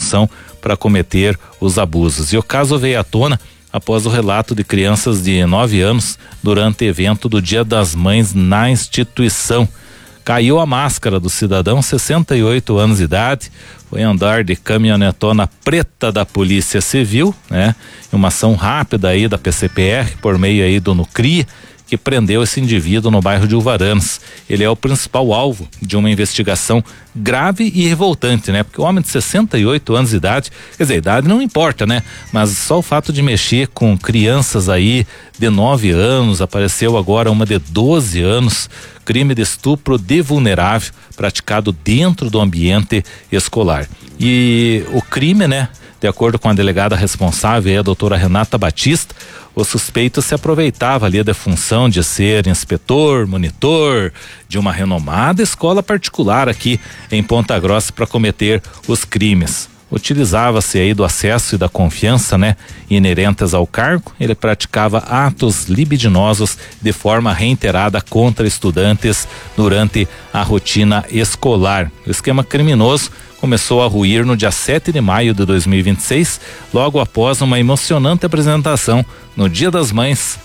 função para cometer os abusos. E o caso veio à tona após o relato de crianças de 9 anos durante evento do Dia das Mães na instituição. Caiu a máscara do cidadão, 68 anos de idade, foi andar de caminhonetona preta da Polícia Civil, né? Uma ação rápida aí da PCPR, por meio aí do Nucria, que prendeu esse indivíduo no bairro de Uvaranas. Ele é o principal alvo de uma investigação grave e revoltante, né? Porque o homem de 68 anos de idade, quer dizer, a idade não importa, né? Mas só o fato de mexer com crianças aí de 9 anos, apareceu agora uma de 12 anos, crime de estupro de vulnerável praticado dentro do ambiente escolar. E o crime, né? De acordo com a delegada responsável, a doutora Renata Batista, o suspeito se aproveitava ali da função de ser inspetor, monitor de uma renomada escola particular aqui em Ponta Grossa para cometer os crimes. Utilizava-se aí do acesso e da confiança, né, inerentes ao cargo. Ele praticava atos libidinosos de forma reiterada contra estudantes durante a rotina escolar. O esquema criminoso começou a ruir no dia 7 de maio de 2026, logo após uma emocionante apresentação no Dia das Mães,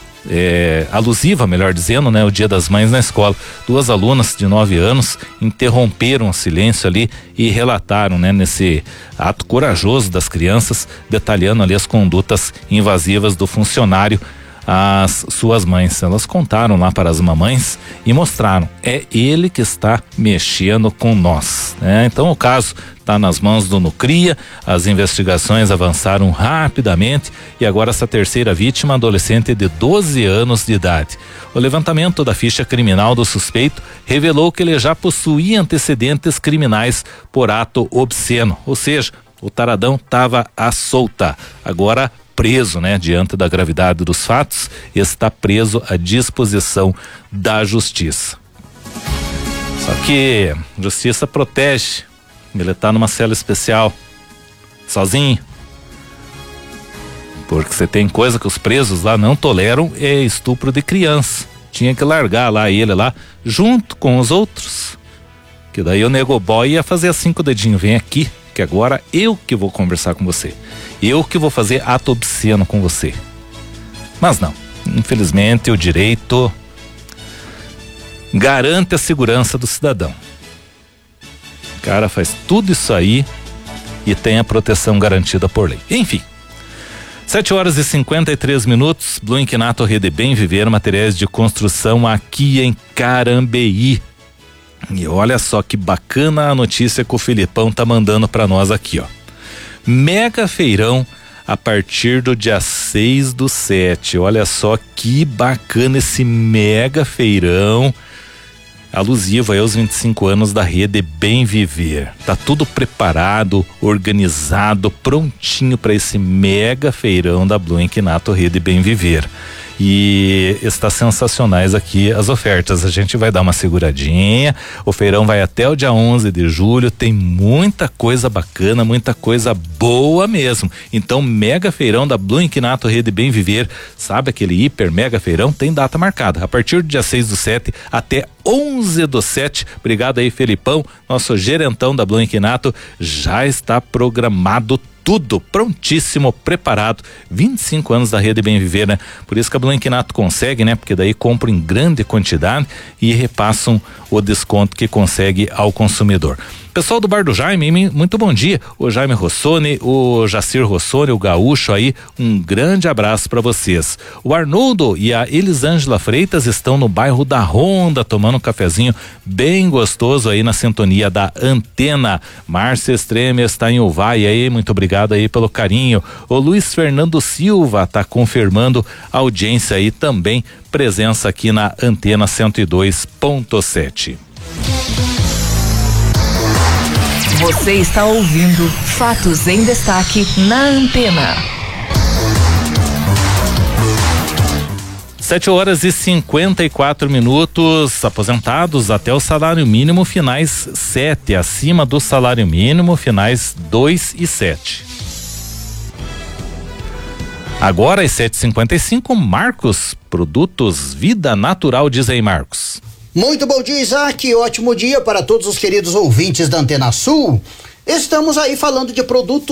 alusiva, melhor dizendo, né, o Dia das Mães na escola. 2 alunas de 9 anos interromperam o silêncio ali e relataram, né, nesse ato corajoso das crianças, detalhando ali as condutas invasivas do funcionário às suas mães. Elas contaram lá para as mamães e mostraram: é ele que está mexendo com nós, né? Então o caso está nas mãos do Nucria, as investigações avançaram rapidamente e agora essa terceira vítima, adolescente de 12 anos de idade. O levantamento da ficha criminal do suspeito revelou que ele já possuía antecedentes criminais por ato obsceno, ou seja, o taradão estava à solta. Agora preso, né, diante da gravidade dos fatos, está preso à disposição da justiça. Só que a justiça protege. Ele está numa cela especial, sozinho. Porque você tem coisa que os presos lá não toleram, é estupro de criança. Tinha que largar lá ele lá, junto com os outros. Que daí o negoboy ia fazer assim com o dedinho: vem aqui, que agora eu que vou conversar com você. Eu que vou fazer ato obsceno com você. Mas não, infelizmente o direito garante a segurança do cidadão. O cara faz tudo isso aí e tem a proteção garantida por lei. Enfim, 7h53, Blue Inquinato Rede Bem Viver, materiais de construção aqui em Carambeí. E olha só que bacana a notícia que o Filipão tá mandando para nós aqui, ó. Mega feirão a partir do dia 6/7. Olha só que bacana esse mega feirão, alusivo aí aos 25 anos da Rede Bem Viver. Tá tudo preparado, organizado, prontinho para esse mega feirão da Blue Inquinato Rede Bem Viver. E está sensacionais aqui as ofertas. A gente vai dar uma seguradinha. O feirão vai até o dia 11 de julho. Tem muita coisa bacana, muita coisa boa mesmo. Então, mega feirão da Blue Inquinato Rede Bem Viver. Sabe aquele hiper mega feirão? Tem data marcada. A partir do dia 6/7 até 11/7. Obrigado aí, Felipão, nosso gerentão da Blue Inquinato. Já está programado tudo prontíssimo, preparado. 25 anos da Rede Bem Viver, né? Por isso que a Blue Inquinato consegue, né? Porque daí compram em grande quantidade e repassam o desconto que consegue ao consumidor. Pessoal do Bar do Jaime, muito bom dia. O Jaime Rossoni, o Jacir Rossoni, o Gaúcho aí, um grande abraço para vocês. O Arnoldo e a Elisângela Freitas estão no bairro da Ronda, tomando um cafezinho bem gostoso aí na sintonia da Antena. Márcia Extreme está em Uvaia aí, muito obrigado aí pelo carinho. O Luiz Fernando Silva tá confirmando a audiência aí também, presença aqui na Antena 102.7. Você está ouvindo Fatos em Destaque na Antena. 7h54. Aposentados até o salário mínimo, finais 7. Acima do salário mínimo, finais 2 e 7. Agora às 7h55, Marcos, produtos Vida Natural, diz aí, Marcos. Muito bom dia, Isaac. Ótimo dia para todos os queridos ouvintes da Antena Sul. Estamos aí falando de produtos